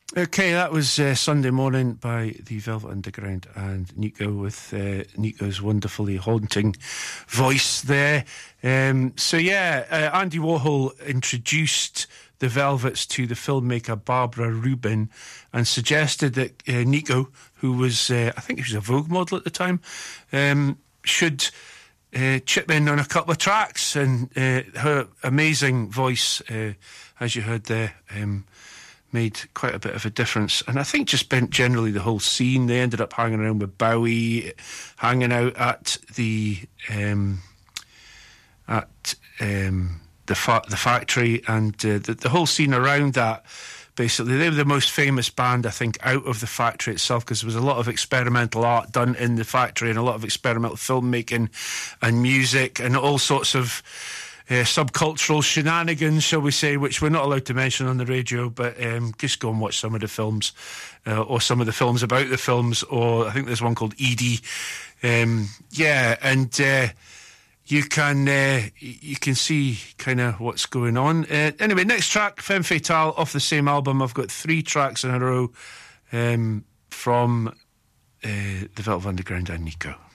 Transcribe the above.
Okay, that was Sunday Morning by the Velvet Underground and Nico with Nico's wonderfully haunting voice there. Andy Warhol introduced the Velvets to the filmmaker Barbara Rubin and suggested that Nico, who was, I think he was a Vogue model at the time, should chip in on a couple of tracks, and her amazing voice, as you heard there, made quite a bit of a difference. And I think just generally the whole scene, they ended up hanging around with Bowie, hanging out at the factory, and the whole scene around that. Basically, they were the most famous band, I think, out of the factory itself, because there was a lot of experimental art done in the factory and a lot of experimental filmmaking and music and all sorts of subcultural shenanigans, shall we say, which we're not allowed to mention on the radio, but just go and watch some of the films, or some of the films about the films, or I think there's one called Edie. You can see kind of what's going on. Anyway, next track, Femme Fatale, off the same album. I've got 3 tracks in a row from the Velvet Underground and Nico.